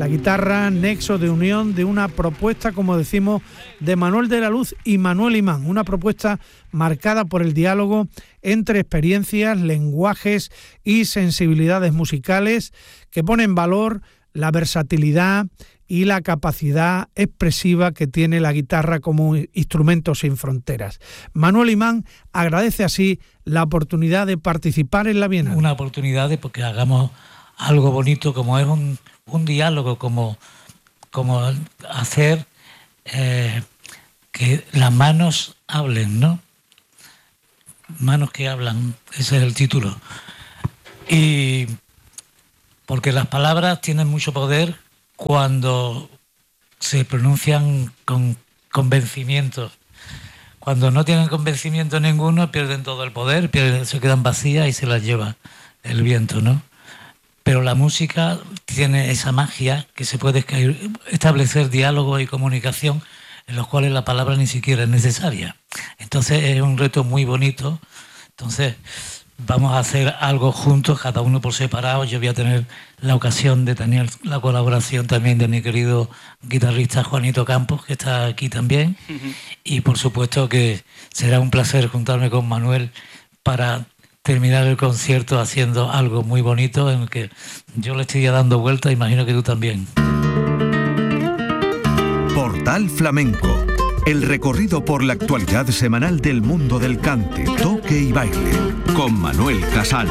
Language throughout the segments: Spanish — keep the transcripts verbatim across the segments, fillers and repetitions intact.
La guitarra, nexo de unión de una propuesta, como decimos, de Manuel de la Luz y Manuel Imán, una propuesta marcada por el diálogo entre experiencias, lenguajes y sensibilidades musicales que pone en valor la versatilidad y la capacidad expresiva que tiene la guitarra como instrumento sin fronteras. Manuel Imán agradece así la oportunidad de participar en la Bienal. Una oportunidad de porque hagamos algo bonito, como es un, un diálogo, como, como hacer eh, que las manos hablen, ¿no? Manos que hablan, ese es el título. Y porque las palabras tienen mucho poder cuando se pronuncian con convencimiento. Cuando no tienen convencimiento ninguno, pierden todo el poder, pierden, se quedan vacías y se las lleva el viento, ¿no? Pero la música tiene esa magia que se puede establecer diálogo y comunicación en los cuales la palabra ni siquiera es necesaria. Entonces es un reto muy bonito. Entonces vamos a hacer algo juntos, cada uno por separado. Yo voy a tener la ocasión de tener la colaboración también de mi querido guitarrista Juanito Campos, que está aquí también. Uh-huh. Y por supuesto que será un placer juntarme con Manuel para terminar el concierto haciendo algo muy bonito en el que yo le estoy dando vuelta, imagino que tú también. Portal Flamenco, el recorrido por la actualidad semanal del mundo del cante, toque y baile, con Manuel Casal.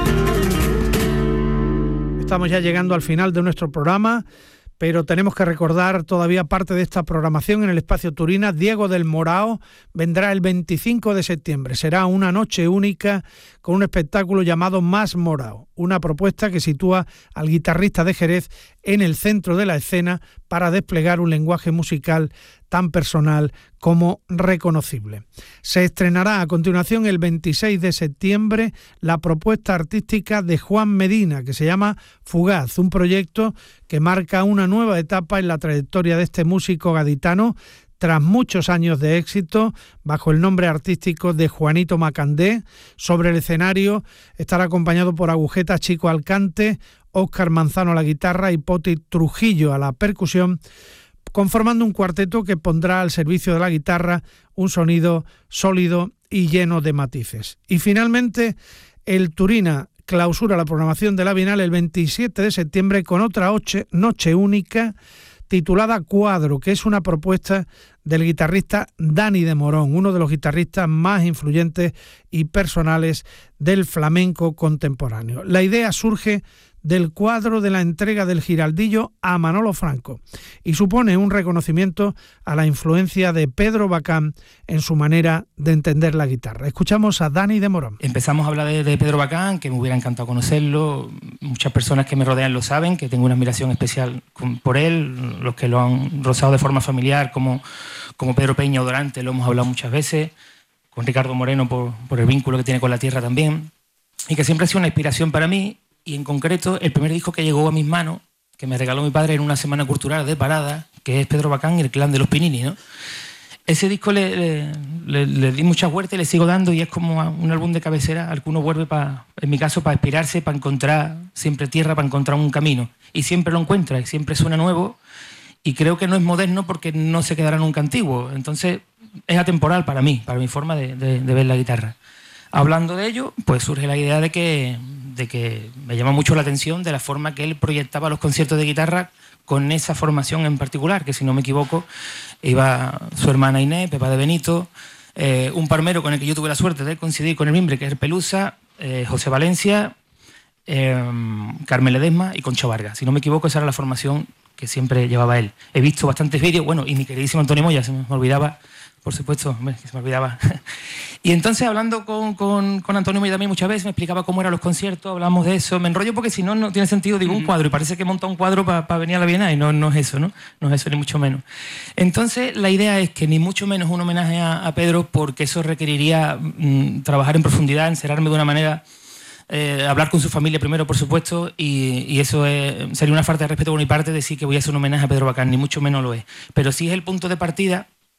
Estamos ya llegando al final de nuestro programa, pero tenemos que recordar todavía parte de esta programación en el Espacio Turina. Diego del Morao vendrá el veinticinco de septiembre. Será una noche única con un espectáculo llamado Más Morao, una propuesta que sitúa al guitarrista de Jerez en el centro de la escena para desplegar un lenguaje musical tan personal como reconocible. Se estrenará a continuación el veintiséis de septiembre la propuesta artística de Juan Medina, que se llama Fugaz, un proyecto que marca una nueva etapa en la trayectoria de este músico gaditano, tras muchos años de éxito, bajo el nombre artístico de Juanito Macandé. Sobre el escenario estará acompañado por Agujeta Chico al cante, Óscar Manzano a la guitarra y Poti Trujillo a la percusión, conformando un cuarteto que pondrá al servicio de la guitarra un sonido sólido y lleno de matices. Y finalmente, el Turina clausura la programación de la Bienal el veintisiete de septiembre con otra noche única titulada Cuadro, que es una propuesta del guitarrista Dani de Morón, uno de los guitarristas más influyentes y personales del flamenco contemporáneo. La idea surge del cuadro de la entrega del Giraldillo a Manolo Franco y supone un reconocimiento a la influencia de Pedro Bacán en su manera de entender la guitarra. Escuchamos a Dani de Morón. Empezamos a hablar de, de Pedro Bacán, que me hubiera encantado conocerlo. Muchas personas que me rodean lo saben, que tengo una admiración especial con, por él. Los que lo han rozado de forma familiar, como, como Pedro Peña o Dorante, lo hemos hablado muchas veces. Con Ricardo Moreno por, por el vínculo que tiene con la tierra también. Y que siempre ha sido una inspiración para mí. Y en concreto, el primer disco que llegó a mis manos, que me regaló mi padre en una semana cultural de parada, que es Pedro Bacán y el clan de los Pinini, ¿no? Ese disco le, le, le, le di mucha vuelta y le sigo dando, y es como un álbum de cabecera al que uno vuelve, pa, en mi caso, para inspirarse, para encontrar siempre tierra, para encontrar un camino. Y siempre lo encuentra, y siempre suena nuevo, y creo que no es moderno porque no se quedará nunca antiguo. Entonces, es atemporal para mí, para mi forma de, de, de ver la guitarra. Hablando de ello, pues surge la idea de que, de que me llama mucho la atención de la forma que él proyectaba los conciertos de guitarra con esa formación en particular, que si no me equivoco iba su hermana Inés, Pepa de Benito, eh, un parmero con el que yo tuve la suerte de coincidir con el mimbre, que es el Pelusa, eh, José Valencia, eh, Carmen Ledesma y Concho Vargas. Si no me equivoco, esa era la formación que siempre llevaba él. He visto bastantes vídeos, bueno, y mi queridísimo Antonio Moya, se me olvidaba, por supuesto, que se me olvidaba. Y entonces, hablando con, con, con Antonio Moya también muchas veces, me explicaba cómo eran los conciertos, hablamos de eso, me enrollo porque si no, no tiene sentido, digo, un cuadro, y parece que monta un cuadro para pa venir a la Bienal, y no, no es eso, ¿no? No es eso, ni mucho menos. Entonces, la idea es que ni mucho menos un homenaje a, a Pedro, porque eso requeriría mmm, trabajar en profundidad, encerrarme de una manera... Eh, hablar con su familia primero, por supuesto, y, y eso es, sería una falta de respeto por mi parte decir que voy a hacer un homenaje a Pedro Bacán, ni mucho menos lo es. Pero sí es el punto de partida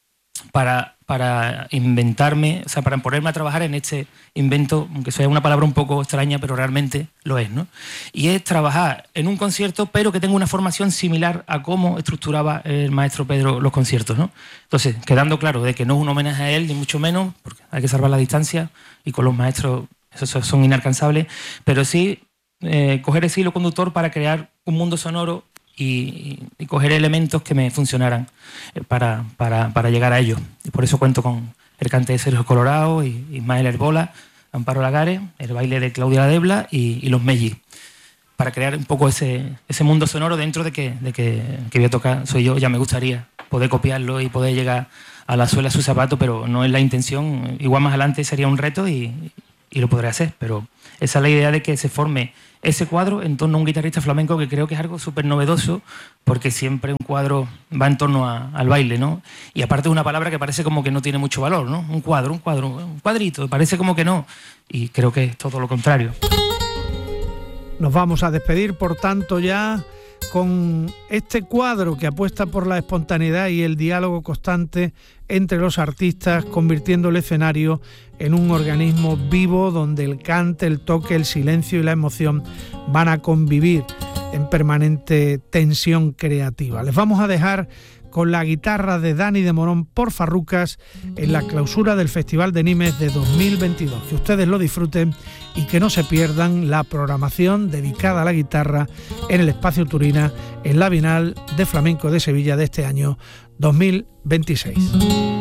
para, para inventarme, o sea, para ponerme a trabajar en este invento, aunque sea una palabra un poco extraña, pero realmente lo es, ¿no? Y es trabajar en un concierto, pero que tenga una formación similar a cómo estructuraba el maestro Pedro los conciertos, ¿no? Entonces, quedando claro de que no es un homenaje a él, ni mucho menos, porque hay que salvar la distancia, y con los maestros esos son inalcanzables, pero sí eh, coger ese hilo conductor para crear un mundo sonoro Y, y coger elementos que me funcionaran para, para, para llegar a ellos. Y por eso cuento con el cante de Sergio Colorado, y Ismael Herbola, Amparo Lagares, el baile de Claudia Debla y, y los Melli, para crear un poco ese, ese mundo sonoro dentro de que, de que, que voy a tocar soy yo. Ya me gustaría poder copiarlo y poder llegar a la suela de su zapato, pero no es la intención. Igual más adelante sería un reto y, y lo podré hacer, pero esa es la idea de que se forme ese cuadro en torno a un guitarrista flamenco, que creo que es algo súper novedoso, porque siempre un cuadro va en torno a, al baile, ¿no? Y aparte es una palabra que parece como que no tiene mucho valor, ¿no? Un cuadro, un cuadro, un cuadrito, parece como que no. Y creo que es todo lo contrario. Nos vamos a despedir, por tanto, ya con este cuadro que apuesta por la espontaneidad y el diálogo constante entre los artistas, convirtiendo el escenario en un organismo vivo donde el cante, el toque, el silencio y la emoción van a convivir en permanente tensión creativa. Les vamos a dejar con la guitarra de Dani de Morón por Farrucas en la clausura del Festival de Nimes de dos mil veintidós. Que ustedes lo disfruten y que no se pierdan la programación dedicada a la guitarra en el Espacio Turina en la Bienal de Flamenco de Sevilla de este año dos mil veintiséis.